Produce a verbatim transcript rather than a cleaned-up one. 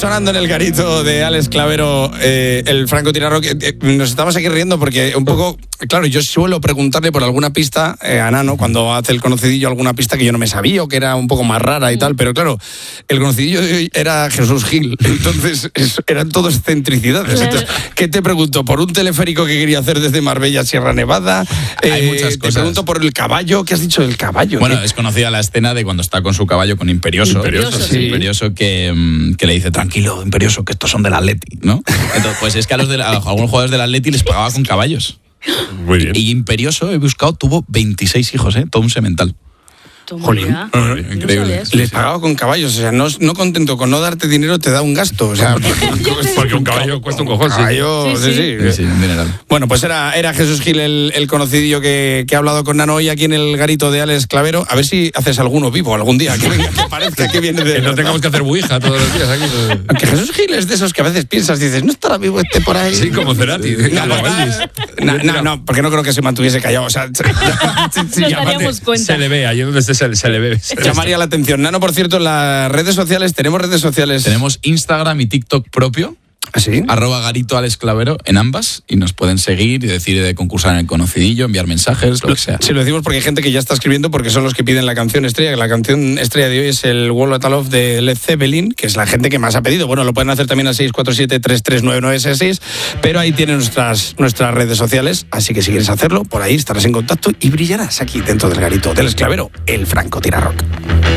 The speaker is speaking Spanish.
sonando en el garito de Alex Clavero, eh, el francotirador. Eh, nos estamos aquí riendo porque un poco, claro, yo suelo preguntarle por alguna pista eh, a Nano cuando hace el conocidillo, alguna pista que yo no me sabía o que era un poco más rara y tal, pero claro, el conocidillo de hoy era Jesús Gil, entonces es, eran todo excentricidades. Entonces, ¿qué te pregunto? ¿Por un teleférico que quería hacer desde Marbella a Sierra Nevada? Eh, Hay muchas cosas. Te pregunto por el caballo. ¿Qué has dicho del caballo? Bueno, ¿Qué? es conocida la escena de cuando está con su caballo, con Imperioso. Imperioso, sí. Imperioso que, que le dice, tranquilo, Imperioso, que estos son del Atleti, ¿no? Entonces, pues es que a, los de, a algunos jugadores del Atleti les pagaba con caballos. Muy bien. Y Imperioso, he buscado, tuvo veintiséis hijos, ¿eh? Todo un semental. Jolín. Uh, increíble. Sí, Les sí. pagaba con caballos, o sea, no, no contento con no darte dinero, te da un gasto. O sea, Porque un caballo cuesta un cojón, sí. caballo, Sí, sí, sí. sí. Sí, sí, un dineral. Bueno, pues era, era Jesús Gil el, el conocidillo que, que ha hablado con Nano hoy aquí en el garito de Alex Clavero. A ver si haces alguno vivo algún día, que venga, que parezca que viene de... Que no tengamos que hacer buija todos los días aquí. Aunque Jesús Gil es de esos que a veces piensas, dices, ¿no estará vivo este por ahí? Sí, como Cerati. No, Como no, Elvis. no, no, no, porque no creo que se mantuviese callado. O sea, sí, sí, Nos llámate- daríamos cuenta. Se le ve, allí donde esté se, se le ve. llamaría la atención. Nano, por cierto, en las redes sociales, tenemos redes sociales. Tenemos Instagram y TikTok propio. ¿Sí? Arroba Garito Alex Clavero en ambas y nos pueden seguir y decir de concursar en el conocidillo, enviar mensajes, lo que sea. Sí, lo decimos porque hay gente que ya está escribiendo porque son los que piden la canción estrella, que la canción estrella de hoy es el Wall of Love de Led Zeppelin, que es la gente que más ha pedido. Bueno, lo pueden hacer también al seis cuatro siete, tres tres nueve nueve seis seis, pero ahí tienen nuestras, nuestras redes sociales, así que si quieres hacerlo, por ahí estarás en contacto y brillarás aquí dentro del garito del Alex Clavero, el francotirador.